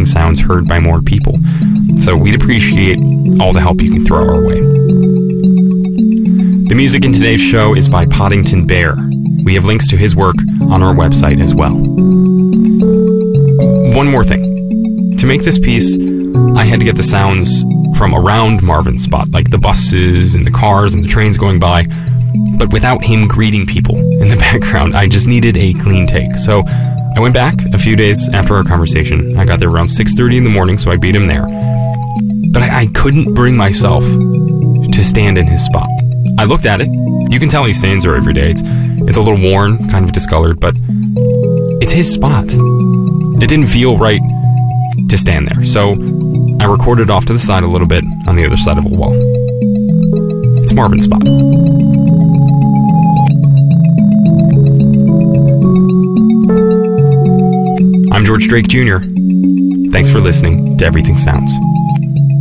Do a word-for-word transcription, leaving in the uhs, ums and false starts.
Everything Sounds heard by more people. So we'd appreciate all the help you can throw our way. The music in today's show is by Poddington Bear. We have links to his work on our website as well. One more thing. To make this piece, I had to get the sounds from around Marvin's spot, like the buses and the cars and the trains going by, but without him greeting people in the background. I just needed a clean take. So I went back a few days after our conversation. I got there around six thirty in the morning, so I beat him there. But I, I couldn't bring myself to stand in his spot. I looked at it. You can tell he stands there every day. It's, it's a little worn, kind of discolored, but it's his spot. It didn't feel right to stand there. So I recorded off to the side a little bit on the other side of a wall. It's Marvin's spot. I'm George Drake Junior Thanks for listening to Everything Sounds.